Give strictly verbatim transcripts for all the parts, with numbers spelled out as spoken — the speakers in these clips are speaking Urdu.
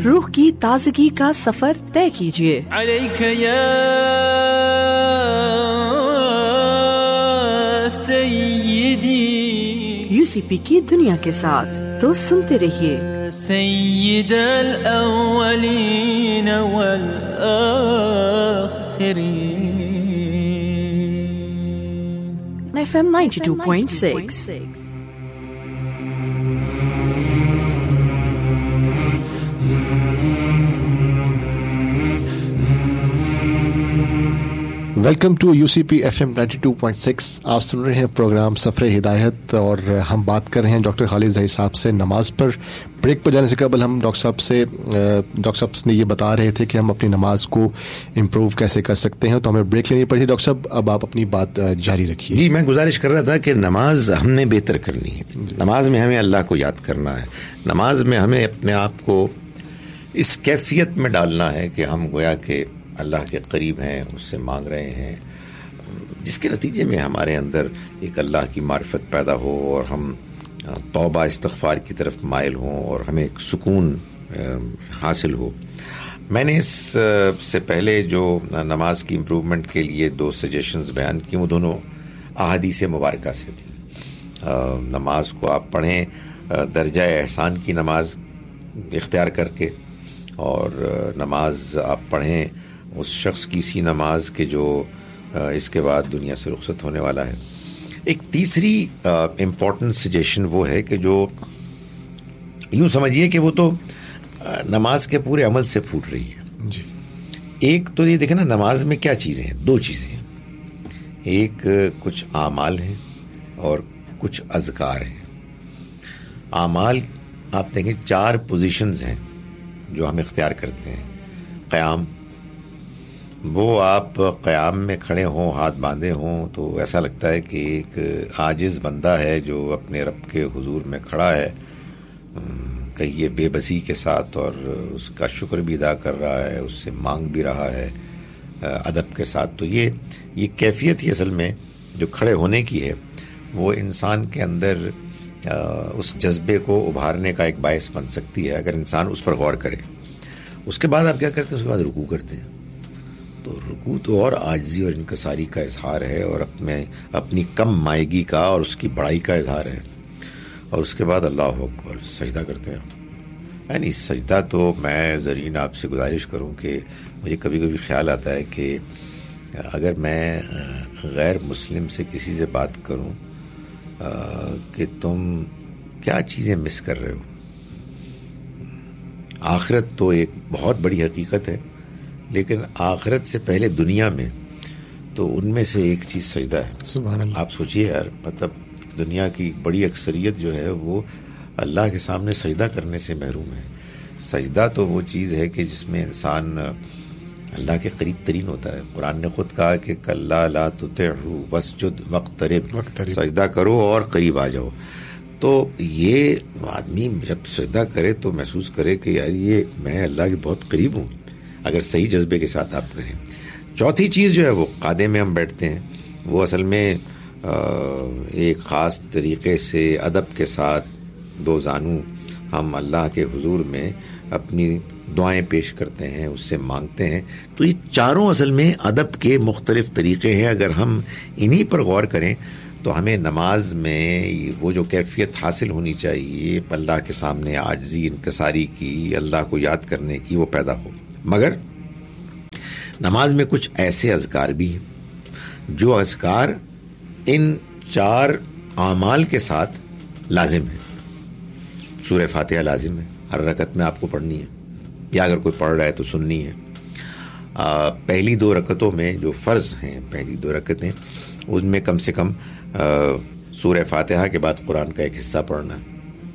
रूह की ताजगी का सफर तय कीजिए। अलैका या सय्यदी, यूसीपी की दुनिया के साथ, तो सुनते रहिए सय्यदल अव्वलीन वल आखिरीन। F M ninety two point six. Welcome to UCP FM ninety two point six. आप सुन रहे हैं प्रोग्राम सफ़र हिदायत और हम बात कर रहे हैं डॉक्टर खालिद ज़हीर साहब से नमाज पर। ब्रेक पर जाने से कबल हम डॉक्टर साहब से डॉक्टर साहब ने ये बता रहे थे कि हम अपनी नमाज को इम्प्रूव कैसे कर सकते हैं, तो हमें ब्रेक लेनी पड़ी थी। डॉक्टर साहब अब आप अपनी बात जारी रखिए। जी, मैं गुजारिश कर रहा था कि नमाज हमने बेहतर करनी है। नमाज में हमें अल्लाह को याद करना है। नमाज में हमें अपने आप को इस कैफियत में डालना है कि हम गोया के अल्लाह के करीब हैं, उससे मांग रहे हैं, जिसके नतीजे में हमारे अंदर एक अल्लाह की मारिफत पैदा हो और हम तौबा इस्तग़फ़ार की तरफ माइल हों और हमें एक सुकून हासिल हो। मैंने इस से पहले जो नमाज की इम्प्रूवमेंट के लिए दो सजेशंस बयान की, वो दोनों अहादीस मुबारका से थी। नमाज को आप पढ़ें दर्जा एहसान की नमाज इख्तियार करके, और नमाज आप पढ़ें उस शख्स की सी नमाज के जो इसके बाद दुनिया से रुखसत होने वाला है। एक तीसरी इम्पॉर्टेंट सजेशन वो है कि जो यूँ समझिए कि वो तो नमाज के पूरे अमल से फूट रही है जी। एक तो ये देखें ना, नमाज में क्या चीज़ें हैं, दो चीज़ें हैं। एक कुछ आमाल हैं और कुछ अज़कार हैं। आमाल आप देखें चार पोजीशंस हैं जो हम इख्तियार करते हैं। क़याम, वो आप क़याम में खड़े हों, हाथ बांधे हों, तो ऐसा लगता है कि एक आजिज़ बंदा है जो अपने रब के हुजूर में खड़ा है, कहिए बेबसी के साथ, और उसका शुक्र भी अदा कर रहा है, उससे मांग भी रहा है अदब के साथ। तो ये ये कैफियत ही असल में जो खड़े होने की है, वो इंसान के अंदर उस जज्बे को उभारने का एक बायस बन सकती है अगर इंसान उस पर गौर करे। उसके बाद आप क्या करते हैं, उसके बाद रुकू करते हैं। तो रुकू तो और आजिज़ी और इनकसारी का इजहार है, और अपने अपनी कम मायगी का और उसकी बड़ाई का इजहार है। और उसके बाद अल्लाह अकबर सजदा करते हैं। यानी सजदा तो मैं ज़रीन आपसे गुजारिश करूं कि मुझे कभी कभी ख्याल आता है कि अगर मैं गैर मुस्लिम से किसी से बात करूं कि तुम क्या चीज़ें मिस कर रहे हो। आखिरत तो एक बहुत बड़ी हकीकत है, लेकिन आखिरत से पहले दुनिया में तो उनमें से एक चीज़ सजदा है। सुभान अल्लाह। आप सोचिए यार, मतलब दुनिया की बड़ी अक्सरियत जो है वो अल्लाह के सामने सजदा करने से महरूम है। सजदा तो वो चीज़ है कि जिसमें इंसान अल्लाह के करीब तरीन होता है। कुरान ने खुद कहा कि कल्ला ला तुतिअहु वस्जुद वक़्तरिब, सजदा करो और करीब आ जाओ। तो ये आदमी जब सजदा करे तो महसूस करे कि यार ये मैं अल्लाह के बहुत करीब हूँ, अगर सही जज्बे के साथ आप करें। चौथी चीज़ जो है वो कादे में हम बैठते हैं, वो असल में एक ख़ास तरीक़े से अदब के साथ दो जानू हम अल्लाह के हुजूर में अपनी दुआएं पेश करते हैं, उससे मांगते हैं। तो ये चारों असल में अदब के मुख्तलिफ तरीक़े हैं। अगर हम इन्हीं पर गौर करें तो हमें नमाज में वो जो कैफियत हासिल होनी चाहिए अल्लाह के सामने आजिज़ी इनकसारी की, अल्लाह को याद करने की, वो पैदा हो। मगर नमाज में कुछ ऐसे अज़कार भी हैं जो अज़कार इन चार आमाल के साथ लाजिम है। सूरह फातिहा लाजिम है, हर रकत में आपको पढ़नी है, या अगर कोई पढ़ रहा है तो सुननी है। आ, पहली दो रकतों में जो फ़र्ज़ हैं, पहली दो रकतें, उसमें कम से कम सूरह फातिहा के बाद कुरान का एक हिस्सा पढ़ना है।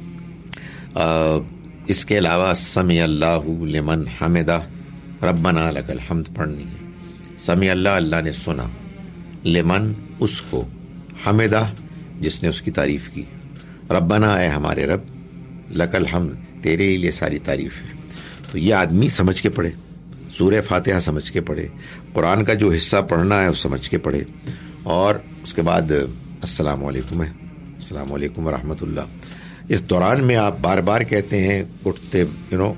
इसके अलावा समी अल्लाहु लिमन हमिदा रब्बना लकल हम्द पढ़नी है। समी अल्लाह, अल्लाह ने सुना, लिमन उसको, हमिदा जिसने उसकी तारीफ़ की, रब्बना है हमारे रब, लकल हम्द तेरे लिए सारी तारीफ़ है। तो ये आदमी समझ के पढ़े, सूरह फातिहा समझ के पढ़े, कुरान का जो हिस्सा पढ़ना है वो समझ के पढ़े, और उसके बाद अस्सलामु अलैकुम है, अस्सलामु अलैकुम व रहमतुल्लाह। इस दौरान में आप बार बार कहते हैं, उठते यू नो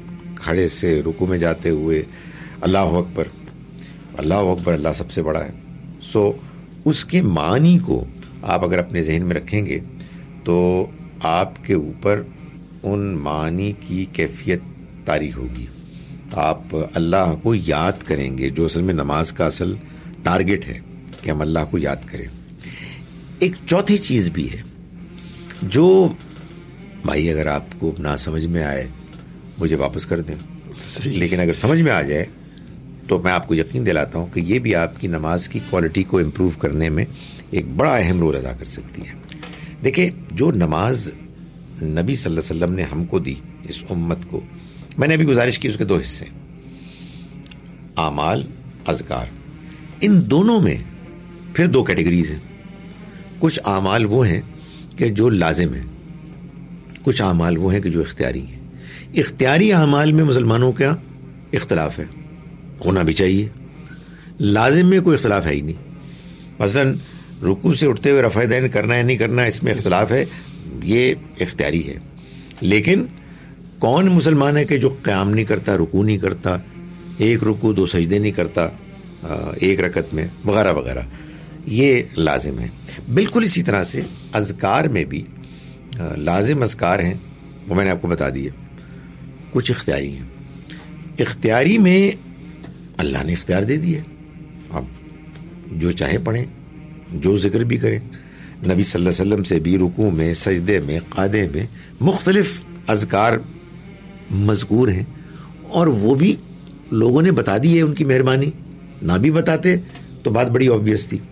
کھڑے سے رکوع میں جاتے ہوئے اللہ اکبر اللہ اکبر اللہ سب سے بڑا ہے. سو اس کے معنی کو آپ اگر اپنے ذہن میں رکھیں گے تو آپ کے اوپر ان معنی کی کیفیت طاری ہوگی. آپ اللہ کو یاد کریں گے, جو اصل میں نماز کا اصل ٹارگٹ ہے کہ ہم اللہ کو یاد کریں. ایک چوتھی چیز بھی ہے جو بھائی اگر آپ کو نہ سمجھ میں آئے مجھے واپس کر دیں, لیکن اگر سمجھ میں آ جائے تو میں آپ کو یقین دلاتا ہوں کہ یہ بھی آپ کی نماز کی کوالٹی کو امپروو کرنے میں ایک بڑا اہم رول ادا کر سکتی ہے. دیکھیں, جو نماز نبی صلی اللہ علیہ وسلم نے ہم کو دی اس امت کو, میں نے ابھی گزارش کی اس کے دو حصے, اعمال, اذکار. ان دونوں میں پھر دو کیٹیگریز ہیں. کچھ اعمال وہ ہیں کہ جو لازم ہیں, کچھ اعمال وہ ہیں کہ جو اختیاری ہیں. اختیاری اعمال میں مسلمانوں کا اختلاف ہے, ہونا بھی چاہیے. لازم میں کوئی اختلاف ہے ہی نہیں. مثلا رکوع سے اٹھتے ہوئے رفع دین کرنا ہے نہیں کرنا, اس میں اختلاف ہے, یہ اختیاری ہے. لیکن کون مسلمان ہے کہ جو قیام نہیں کرتا, رکوع نہیں کرتا, ایک رکوع دو سجدے نہیں کرتا ایک رکعت میں, وغیرہ وغیرہ, یہ لازم ہے. بالکل اسی طرح سے اذکار میں بھی لازم اذکار ہیں, وہ میں نے آپ کو بتا دیے. کچھ اختیاری ہیں. اختیاری میں اللہ نے اختیار دے دیا, اب جو چاہے پڑھیں, جو ذکر بھی کریں. نبی صلی اللہ علیہ وسلم سے بھی رکوع میں, سجدے میں, قعدے میں مختلف اذکار مذکور ہیں, اور وہ بھی لوگوں نے بتا دی ہے, ان کی مہربانی. نہ بھی بتاتے تو بات بڑی آبویس تھی.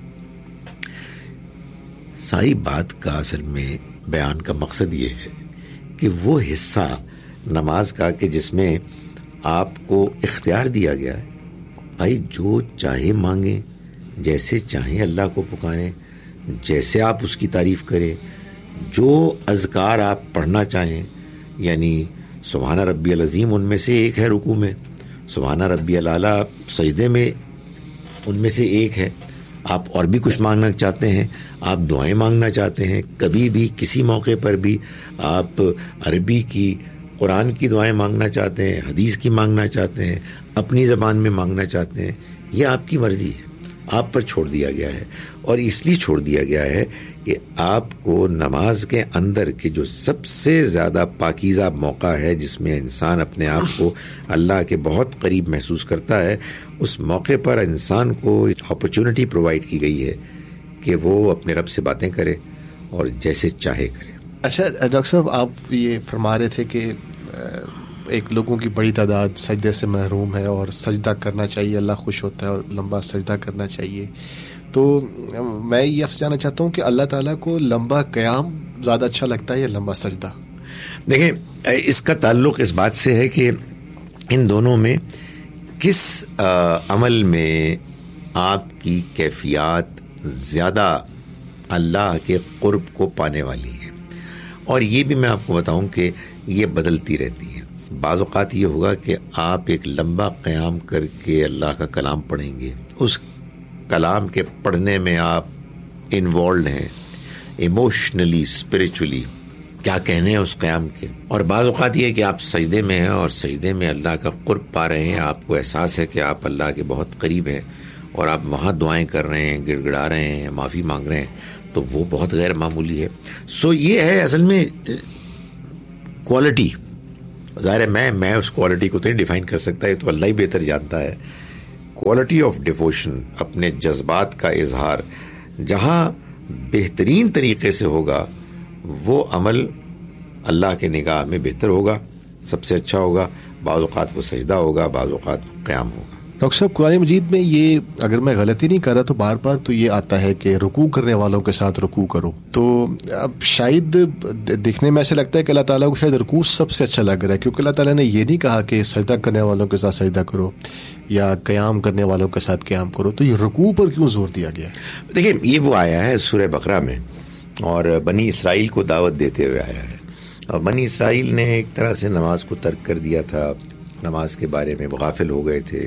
ساری بات کا اصل میں بیان کا مقصد یہ ہے کہ وہ حصہ نماز کا کہ جس میں آپ کو اختیار دیا گیا ہے, بھائی جو چاہے مانگیں, جیسے چاہیں اللہ کو پکاریں, جیسے آپ اس کی تعریف کریں, جو اذکار آپ پڑھنا چاہیں. یعنی سبحان ربی العظیم ان میں سے ایک ہے رکوع میں, سبحان ربی الاعلیٰ سجدے میں ان میں سے ایک ہے. آپ اور بھی کچھ مانگنا چاہتے ہیں, آپ دعائیں مانگنا چاہتے ہیں, کبھی بھی کسی موقع پر بھی آپ عربی کی قرآن کی دعائیں مانگنا چاہتے ہیں, حدیث کی مانگنا چاہتے ہیں, اپنی زبان میں مانگنا چاہتے ہیں, یہ آپ کی مرضی ہے, آپ پر چھوڑ دیا گیا ہے. اور اس لیے چھوڑ دیا گیا ہے کہ آپ کو نماز کے اندر کے جو سب سے زیادہ پاکیزہ موقع ہے, جس میں انسان اپنے آپ کو اللہ کے بہت قریب محسوس کرتا ہے, اس موقع پر انسان کو اپرچونٹی پرووائڈ کی گئی ہے کہ وہ اپنے رب سے باتیں کرے اور جیسے چاہے کرے. اچھا ڈاکٹر صاحب, آپ یہ فرما رہے تھے کہ ایک لوگوں کی بڑی تعداد سجدے سے محروم ہے اور سجدہ کرنا چاہیے, اللہ خوش ہوتا ہے اور لمبا سجدہ کرنا چاہیے. تو میں یہ آپ سے جاننا چاہتا ہوں کہ اللہ تعالیٰ کو لمبا قیام زیادہ اچھا لگتا ہے یا لمبا سجدہ؟ دیکھیں, اس کا تعلق اس بات سے ہے کہ ان دونوں میں کس عمل میں آپ کی کیفیات زیادہ اللہ کے قرب کو پانے والی ہے. اور یہ بھی میں آپ کو بتاؤں کہ یہ بدلتی رہتی ہے. بعض اوقات یہ ہوگا کہ آپ ایک لمبا قیام کر کے اللہ کا کلام پڑھیں گے, اس کلام کے پڑھنے میں آپ انوالوڈ ہیں ایموشنلی, اسپرچولی, کیا کہنے ہیں اس قیام کے. اور بعض اوقات یہ ہے کہ آپ سجدے میں ہیں اور سجدے میں اللہ کا قرب پا رہے ہیں, آپ کو احساس ہے کہ آپ اللہ کے بہت قریب ہیں, اور آپ وہاں دعائیں کر رہے ہیں, گڑ گڑا رہے ہیں, معافی مانگ رہے ہیں, تو وہ بہت غیر معمولی ہے. سو یہ ہے اصل میں کوالٹی. ظاہر ہے میں میں اس کوالٹی کو تو نہیں ڈیفائن کر سکتا, یہ تو اللہ ہی بہتر جانتا ہے. کوالٹی آف ڈیووشن, اپنے جذبات کا اظہار جہاں بہترین طریقے سے ہوگا, وہ عمل اللہ کے نگاہ میں بہتر ہوگا, سب سے اچھا ہوگا. بعض اوقات وہ سجدہ ہوگا, بعض اوقات وہ قیام ہوگا. ڈاکٹر صاحب, قرآن مجید میں یہ, اگر میں غلطی نہیں کر رہا تو بار بار تو یہ آتا ہے کہ رکوع کرنے والوں کے ساتھ رکوع کرو. تو اب شاید دیکھنے میں ایسے لگتا ہے کہ اللہ تعالیٰ کو شاید رکوع سب سے اچھا لگ رہا ہے, کیونکہ اللہ تعالیٰ نے یہ نہیں کہا کہ سجدہ کرنے والوں کے ساتھ سجدہ کرو یا قیام کرنے والوں کے ساتھ قیام کرو. تو یہ رکوع پر کیوں زور دیا گیا؟ دیکھیں, یہ وہ آیا ہے سورہ بقرہ میں, اور بنی اسرائیل کو دعوت دیتے ہوئے آیا ہے. اور بنی اسرائیل نے ایک طرح سے نماز کو ترک کر دیا تھا, نماز کے بارے میں غافل ہو گئے تھے.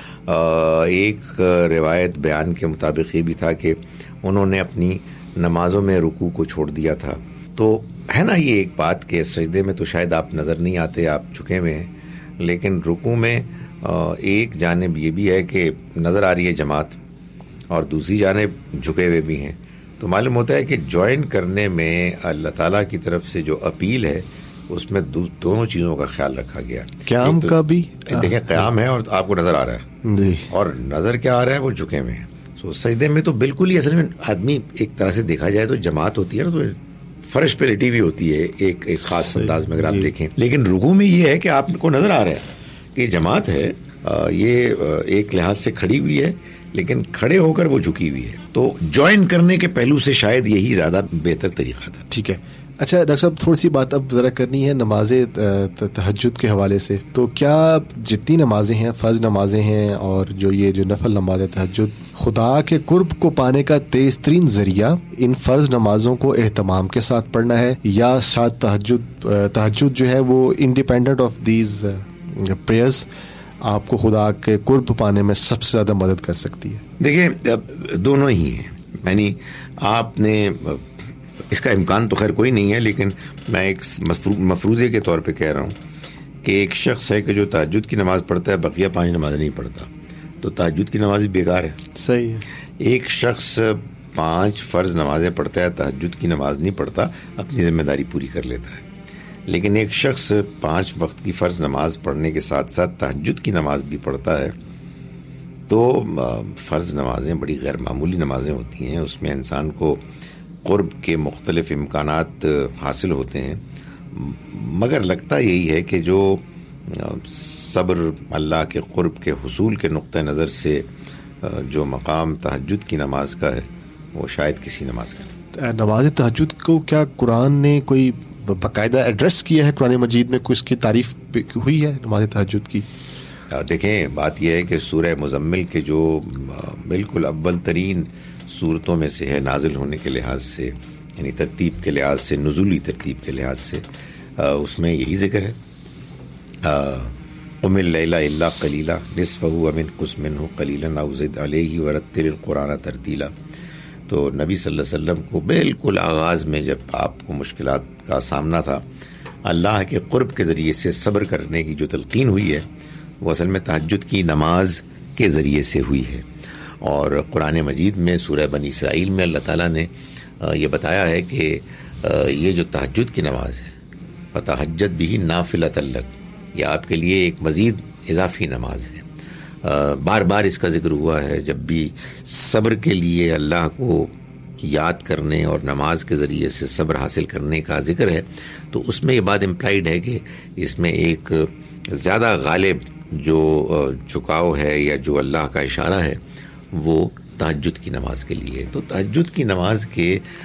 ایک روایت بیان کے مطابق یہ بھی تھا کہ انہوں نے اپنی نمازوں میں رکوع کو چھوڑ دیا تھا. تو ہے نا یہ ایک بات کہ سجدے میں تو شاید آپ نظر نہیں آتے, آپ جھکے ہوئے ہیں, لیکن رکوع میں ایک جانب یہ بھی ہے کہ نظر آ رہی ہے جماعت اور دوسری جانب جھکے ہوئے بھی ہیں، تو معلوم ہوتا ہے کہ جوائن کرنے میں اللہ تعالیٰ کی طرف سے جو اپیل ہے اس میں دونوں چیزوں کا خیال رکھا گیا. قیام کا بھی دیکھیں، قیام ہے اور آپ کو نظر آ رہا ہے جی، اور نظر کیا آ رہا ہے، وہ جھکے میں ہے. سو سجدے میں تو بالکل ہی اصل میں آدمی ایک طرح سے دیکھا جائے تو جماعت ہوتی ہے نا، تو فرش پہ لیٹی ہوئی ہوتی ہے ایک ایک خاص انداز میں اگر آپ دیکھیں. لیکن رکوع میں یہ ہے کہ آپ کو نظر آ رہا ہے کہ جماعت ہے، یہ ایک لحاظ سے کھڑی ہوئی ہے لیکن کھڑے ہو کر وہ جھکی ہوئی ہے. تو جوائن کرنے کے پہلو سے شاید یہی زیادہ بہتر طریقہ تھا. ٹھیک ہے. اچھا ڈاکٹر صاحب، تھوڑی سی بات اب ذرا کرنی ہے نماز تہجد کے حوالے سے. تو کیا جتنی نمازیں ہیں، فرض نمازیں ہیں اور جو یہ جو نفل نماز تہجد، خدا کے قرب کو پانے کا تیز ترین ذریعہ ان فرض نمازوں کو اہتمام کے ساتھ پڑھنا ہے، یا شاید تہجد تہجد جو ہے وہ انڈیپینڈنٹ آف دیز پریئرز آپ کو خدا کے قرب پانے میں سب سے زیادہ مدد کر سکتی ہے؟ دیکھیں، دونوں ہی ہیں. یعنی آپ نے اس کا امکان تو خیر کوئی نہیں ہے، لیکن میں ایک مفروضے کے طور پہ کہہ رہا ہوں کہ ایک شخص ہے کہ جو تہجد کی نماز پڑھتا ہے، بقیہ پانچ نماز نہیں پڑھتا، تو تہجد کی نماز بیکار ہے. صحیح ہے. ایک شخص پانچ فرض نمازیں پڑھتا ہے، تہجد کی نماز نہیں پڑھتا، اپنی ذمہ داری پوری کر لیتا ہے. لیکن ایک شخص پانچ وقت کی فرض نماز پڑھنے کے ساتھ ساتھ تہجد کی نماز بھی پڑھتا ہے، تو فرض نمازیں بڑی غیر معمولی نمازیں ہوتی ہیں. اس میں انسان کو قرب کے مختلف امکانات حاصل ہوتے ہیں. مگر لگتا یہی ہے کہ جو صبر اللہ کے قرب کے حصول کے نقطہ نظر سے جو مقام تہجد کی نماز کا ہے، وہ شاید کسی نماز کا نہیں. نماز تہجد کو کیا قرآن نے کوئی باقاعدہ ایڈریس کیا ہے؟ قرآن مجید میں کوئی اس کی تعریف ہوئی ہے نماز تہجد کی؟ دیکھیں، بات یہ ہے کہ سورہ مزمل کے جو بالکل اول ترین صورتوں میں سے ہے نازل ہونے کے لحاظ سے، یعنی ترتیب کے لحاظ سے، نزولی ترتیب کے لحاظ سے، اس میں یہی ذکر ہے، قم اللیل الا قلیلا نصفہ او انقص منہ قلیلا او زد علیہ ورتل القرآن ترتیلا. تو نبی صلی اللہ علیہ وسلم کو بالکل آغاز میں جب آپ کو مشکلات کا سامنا تھا، اللہ کے قرب کے ذریعے سے صبر کرنے کی جو تلقین ہوئی ہے، وہ اصل میں تہجد کی نماز کے ذریعے سے ہوئی ہے. اور قرآن مجید میں سورہ بنی اسرائیل میں اللہ تعالیٰ نے یہ بتایا ہے کہ یہ جو تہجد کی نماز ہے، فتہجد بہ نافلۃ لک، یہ آپ کے لیے ایک مزید اضافی نماز ہے. بار بار اس کا ذکر ہوا ہے جب بھی صبر کے لیے اللہ کو یاد کرنے اور نماز کے ذریعے سے صبر حاصل کرنے کا ذکر ہے، تو اس میں یہ بات امپلائیڈ ہے کہ اس میں ایک زیادہ غالب جو جھکاؤ ہے یا جو اللہ کا اشارہ ہے وہ تہجد کی نماز کے لیے. تو تہجد کی نماز کے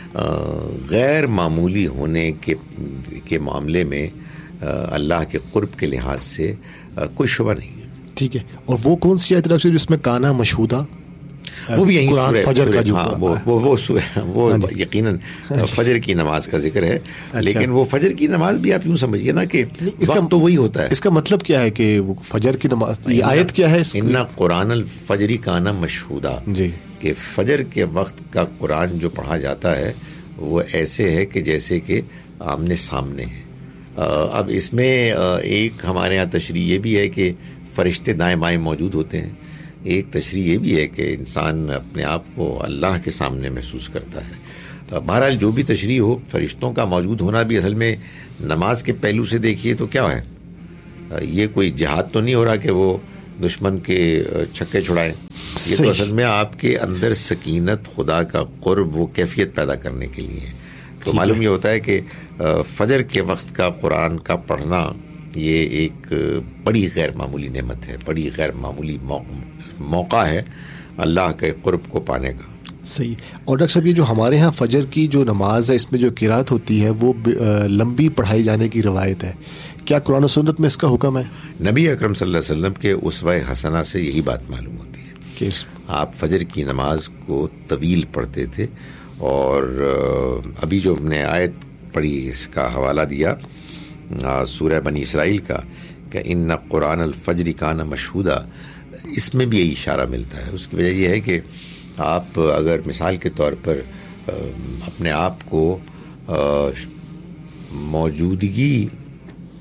غیر معمولی ہونے کے کے معاملے میں اللہ کے قرب کے لحاظ سے کوئی شبہ نہیں ہے. ٹھیک ہے. اور وہ کون سی آیت ڈاکٹر جس میں کانا مشہودہ، وہ بھی یہی قرآن فجر کا جو ہاں وہ وہ وہ یقیناً فجر کی نماز کا ذکر ہے. لیکن وہ فجر کی نماز بھی آپ یوں سمجھیے نا کہ وقت تو وہی ہوتا ہے. اس کا مطلب کیا ہے کہ وہ فجر کی نماز، یہ آیت کیا ہے؟ ان قرآن الفجر کانا مشہودہ، جی، کہ فجر کے وقت کا قرآن جو پڑھا جاتا ہے وہ ایسے ہے کہ جیسے کہ آمنے سامنے ہے. اب اس میں ایک ہمارے یہاں تشریح یہ بھی ہے کہ فرشتے دائیں بائیں موجود ہوتے ہیں. ایک تشریح یہ بھی ہے کہ انسان اپنے آپ کو اللہ کے سامنے محسوس کرتا ہے. بہرحال جو بھی تشریح ہو، فرشتوں کا موجود ہونا بھی اصل میں نماز کے پہلو سے دیکھیے تو کیا ہے، یہ کوئی جہاد تو نہیں ہو رہا کہ وہ دشمن کے چھکے چھڑائے. یہ تو اصل میں آپ کے اندر سکینت، خدا کا قرب، وہ کیفیت پیدا کرنے کے لیے. تو معلوم یہ ہوتا ہے کہ فجر کے وقت کا قرآن کا پڑھنا یہ ایک بڑی غیر معمولی نعمت ہے، بڑی غیر معمولی موقع ہے اللہ کے قرب کو پانے کا. صحیح. اور ڈاکٹر صاحب، یہ جو ہمارے ہاں فجر کی جو نماز ہے، اس میں جو قرات ہوتی ہے وہ لمبی پڑھائی جانے کی روایت ہے، کیا قرآن و سنت میں اس کا حکم ہے؟ نبی اکرم صلی اللہ علیہ وسلم کے اسوہ حسنہ سے یہی بات معلوم ہوتی ہے کہ آپ فجر کی نماز کو طویل پڑھتے تھے. اور ابھی جو ہم نے آیت پڑھی، اس کا حوالہ دیا سورہ بنی اسرائیل کا کہ ان قرآن الفجر کان مشہودہ، اس میں بھی یہی اشارہ ملتا ہے. اس کی وجہ یہ ہے کہ آپ اگر مثال کے طور پر اپنے آپ کو موجودگی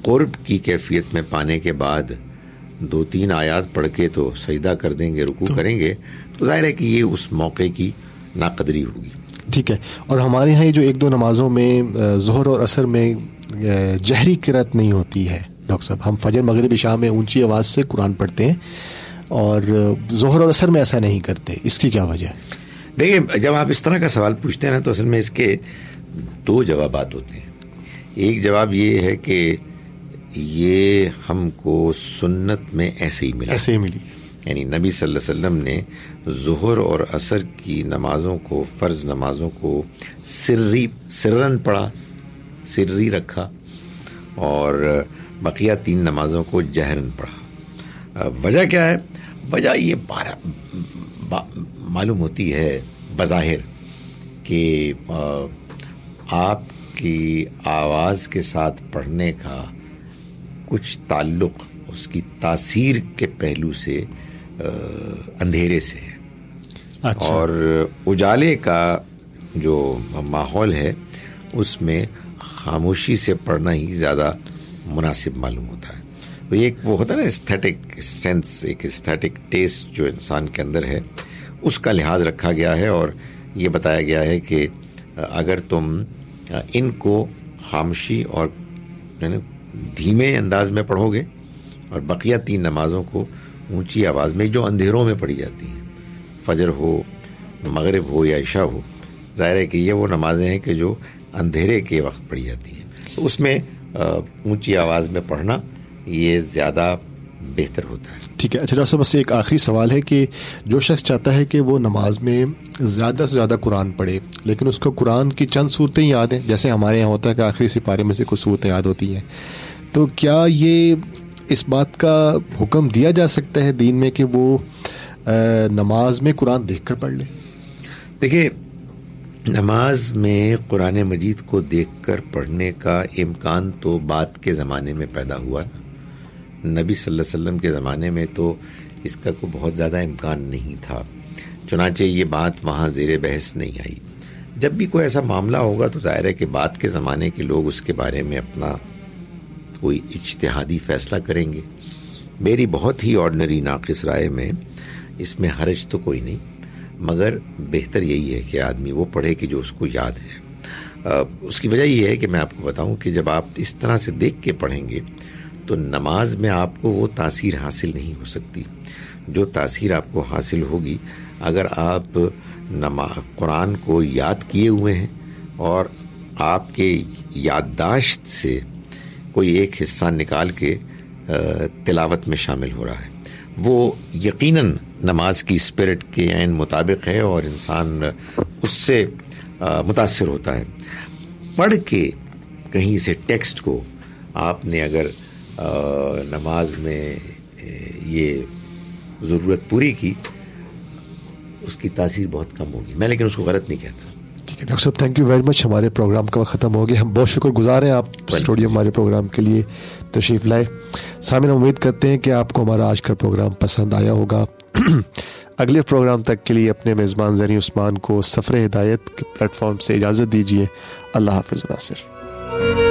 قرب کی کیفیت میں پانے کے بعد دو تین آیات پڑھ کے تو سجدہ کر دیں گے, رکوع کریں گے, تو ظاہر ہے کہ یہ اس موقع کی ناقدری ہوگی. ٹھیک ہے. اور ہمارے یہاں یہ جو ایک دو نمازوں میں ظہر اور عصر میں جہری قرات نہیں ہوتی ہے ڈاکٹر صاحب, ہم فجر مغرب عشاء میں اونچی آواز سے قرآن پڑھتے ہیں اور ظہر اور عصر میں ایسا نہیں کرتے, اس کی کیا وجہ ہے؟ دیکھیں, جب آپ اس طرح کا سوال پوچھتے ہیں نا تو اصل میں اس کے دو جوابات ہوتے ہیں. ایک جواب یہ ہے کہ یہ ہم کو سنت میں ایسے ہی ملا, ایسے ہی ملی, یعنی نبی صلی اللہ علیہ وسلم نے ظہر اور عصر کی نمازوں کو, فرض نمازوں کو سری سرن پڑھا, سری رکھا, اور بقیہ تین نمازوں کو جہرن پڑھا. وجہ کیا ہے؟ وجہ یہ بارہ با معلوم ہوتی ہے بظاہر کہ آپ کی آواز کے ساتھ پڑھنے کا کچھ تعلق اس کی تاثیر کے پہلو سے اندھیرے سے ہے. اچھا. اور اجالے کا جو ماحول ہے اس میں خاموشی سے پڑھنا ہی زیادہ مناسب معلوم ہوتا ہے. تو ایک وہ ہوتا ہے نا استھیٹک سینس, ایک استھیٹک ٹیسٹ جو انسان کے اندر ہے, اس کا لحاظ رکھا گیا ہے, اور یہ بتایا گیا ہے کہ اگر تم ان کو خاموشی اور دھیمے انداز میں پڑھو گے اور بقیہ تین نمازوں کو اونچی آواز میں جو اندھیروں میں پڑھی جاتی ہیں, فجر ہو, مغرب ہو یا عشاء ہو, ظاہر ہے کہ یہ وہ نمازیں ہیں کہ جو اندھیرے کے وقت پڑھی جاتی ہیں, تو اس میں اونچی آواز میں پڑھنا یہ زیادہ بہتر ہوتا ہے. ٹھیک ہے. اچھا ڈاکٹر صاحب, بس ایک آخری سوال ہے کہ جو شخص چاہتا ہے کہ وہ نماز میں زیادہ سے زیادہ قرآن پڑھے لیکن اس کو قرآن کی چند صورتیں یاد ہیں, جیسے ہمارے یہاں ہوتا ہے کہ آخری سپارے میں سے کچھ صورتیں یاد ہوتی ہیں, تو کیا یہ اس بات کا حکم دیا جا سکتا ہے دین میں کہ وہ نماز میں قرآن دیکھ کر پڑھ لے؟ دیکھیے, نماز میں قرآن مجید کو دیکھ کر پڑھنے کا امکان تو بعد کے زمانے میں پیدا ہوا. نبی صلی اللہ علیہ وسلم کے زمانے میں تو اس کا کوئی بہت زیادہ امکان نہیں تھا, چنانچہ یہ بات وہاں زیر بحث نہیں آئی. جب بھی کوئی ایسا معاملہ ہوگا تو ظاہر ہے کہ بعد کے زمانے کے لوگ اس کے بارے میں اپنا کوئی اجتہادی فیصلہ کریں گے. میری بہت ہی آرڈنری ناقص رائے میں اس میں حرج تو کوئی نہیں, مگر بہتر یہی ہے کہ آدمی وہ پڑھے کہ جو اس کو یاد ہے. اس کی وجہ یہ ہے کہ میں آپ کو بتاؤں کہ جب آپ اس طرح سے دیکھ کے پڑھیں گے تو نماز میں آپ کو وہ تاثیر حاصل نہیں ہو سکتی جو تاثیر آپ کو حاصل ہوگی اگر آپ قرآن کو یاد کیے ہوئے ہیں اور آپ کے یادداشت سے کوئی ایک حصہ نکال کے تلاوت میں شامل ہو رہا ہے. وہ یقیناً نماز کی اسپرٹ کے عین مطابق ہے اور انسان اس سے متاثر ہوتا ہے. پڑھ کے کہیں سے ٹیکسٹ کو آپ نے اگر نماز میں یہ ضرورت پوری کی, اس کی تاثیر بہت کم ہوگی. میں لیکن اس کو غلط نہیں کہتا. ٹھیک ہے ڈاکٹر صاحب, تھینک یو ویری مچ. ہمارے پروگرام کا وقت ختم ہو گیا. ہم بہت شکر گزار ہیں آپ اسٹوڈیو ہمارے پروگرام کے لیے تشریف لائے. سامعین, امید کرتے ہیں کہ آپ کو ہمارا آج کا پروگرام پسند آیا ہوگا. اگلے پروگرام تک کے لیے اپنے میزبان زرین عثمان کو سفر ہدایت کے پلیٹ فارم سے اجازت دیجیے. اللہ حافظ. ناصر.